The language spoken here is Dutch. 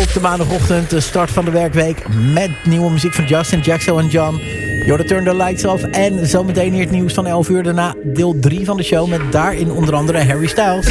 op de maandagochtend, de start van de werkweek. Met nieuwe muziek van Justin, Jaxo en John. Jordan Turn the Lights Off. En zometeen hier het nieuws van 11 uur. Daarna deel 3 van de show met daarin onder andere Harry Styles.